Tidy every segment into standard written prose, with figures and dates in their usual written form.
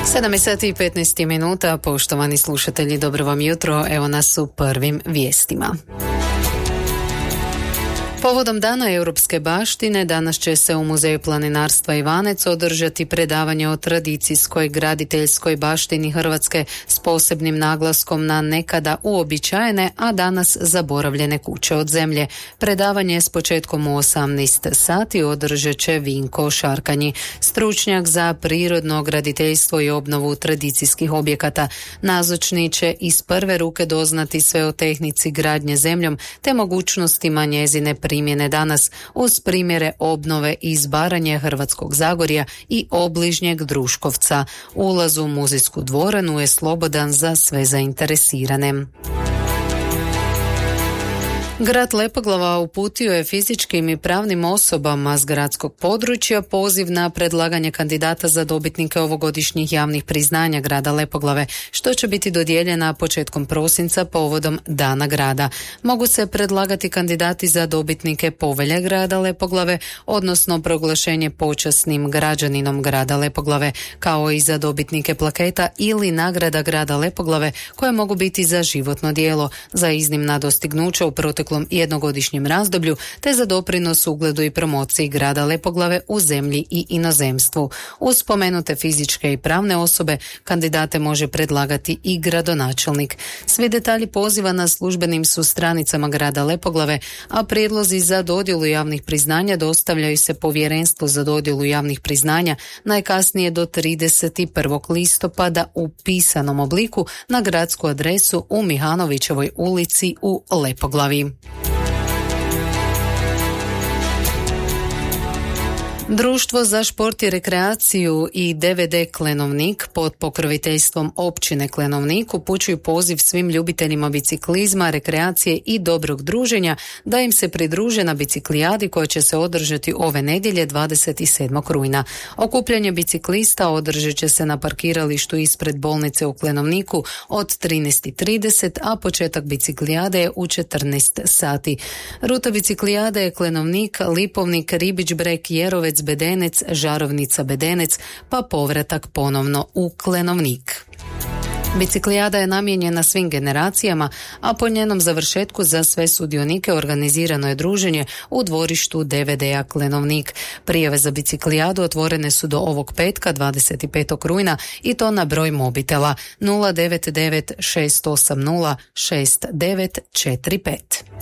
7:15, poštovani slušatelji, dobro vam jutro, evo nas u prvim vijestima. Povodom Dana europske baštine, danas će se u Muzeju planinarstva Ivanec održati predavanje o tradicijskoj graditeljskoj baštini Hrvatske s posebnim naglaskom na nekada uobičajene, a danas zaboravljene kuće od zemlje. Predavanje s početkom u 18 sati održat će Vinko Šarkanji, stručnjak za prirodno graditeljstvo i obnovu tradicijskih objekata. Nazočni će iz prve ruke doznati sve o tehnici gradnje zemljom te mogućnostima njezine primjene danas, uz primjere obnove iz Baranje, Hrvatskog Zagorja i obližnjeg Druškovca. Ulaz u muzejsku dvoranu je slobodan za sve zainteresirane. Grad Lepoglava uputio je fizičkim i pravnim osobama s gradskog područja poziv na predlaganje kandidata za dobitnike ovogodišnjih javnih priznanja grada Lepoglave, što će biti dodijeljena početkom prosinca povodom Dana grada. Mogu se predlagati kandidati za dobitnike povelje grada Lepoglave, odnosno proglašenje počasnim građaninom grada Lepoglave, kao i za dobitnike plaketa ili nagrada grada Lepoglave koje mogu biti za životno djelo, za iznimna dostignuća u proteklom jednogodišnjem razdoblju te za doprinos ugledu i promociji grada Lepoglave u zemlji i inozemstvu. Uz spomenute fizičke i pravne osobe kandidate može predlagati i gradonačelnik. Svi detalji poziva na službenim su stranicama grada Lepoglave, a prijedlozi za dodjelu javnih priznanja dostavljaju se Povjerenstvu za dodjelu javnih priznanja najkasnije do 31. listopada u pisanom obliku na gradsku adresu u Mihanovićevoj ulici u Lepoglavi. Društvo za šport i rekreaciju i DVD Klenovnik pod pokroviteljstvom općine Klenovnik upućuju poziv svim ljubiteljima biciklizma, rekreacije i dobrog druženja da im se pridruže na biciklijadi koja će se održati ove nedjelje 27. rujna. Okupljanje biciklista održat će se na parkiralištu ispred bolnice u Klenovniku od 13:30, a početak biciklijade je u 14 sati. Ruta biciklijade je Klenovnik, Lipovnik, Ribić Breg, Jerovec, Bedenec, Žarovnica Bedenec, pa povratak ponovno u Klenovnik. Biciklijada je namijenjena svim generacijama, a po njenom završetku za sve sudionike organizirano je druženje u dvorištu DVD-a Klenovnik. Prijave za biciklijadu otvorene su do ovog petka 25. rujna i to na broj mobitela 099 680 6945.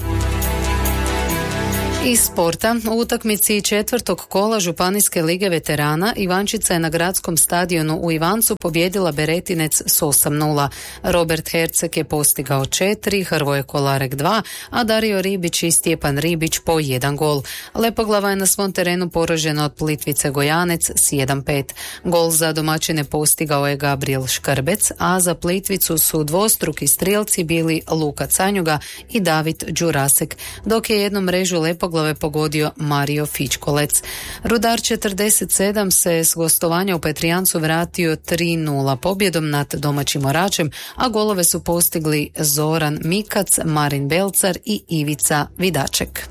Iz sporta, u utakmici četvrtog kola Županijske lige veterana Ivančica je na gradskom stadionu u Ivancu pobijedila Beretinec s 8:0. Robert Herceg je postigao 4, Hrvoje Kolarek 2, a Dario Ribić i Stjepan Ribić po 1 gol. Lepoglava je na svom terenu poražena od Plitvice Gojanec s 1:5. Gol za domaćine postigao je Gabriel Škrbec, a za Plitvicu su dvostruki strijelci bili Luka Canjuga i David Đurasek, dok je jednu mrežu Lepoglave pogodio Mario Fičkolec. Rudar 47 se s gostovanja u Petrijancu vratio 3:0 pobjedom nad domaćim Oračem, a golove su postigli Zoran Mikac, Marin Belcar i Ivica Vidaček.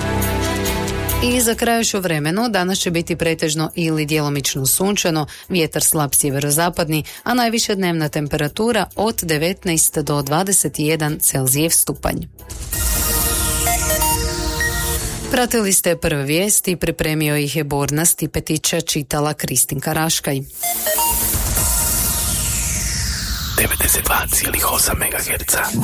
I za kraj još o vremenu, danas će biti pretežno ili djelomično sunčano, vjetar slab sjeverozapadni, a najviša dnevna temperatura od 19 do 21 Celzijev stupanj. Pratili ste prve vijesti, pripremio ih je Borna Stipetića, čitala Kristinka Raškaj. 92,8 MHz.